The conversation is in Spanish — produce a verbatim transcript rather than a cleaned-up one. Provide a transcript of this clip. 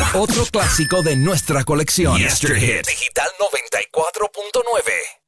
Otro clásico de nuestra colección. Yesterhits. Digital noventa y cuatro punto nueve.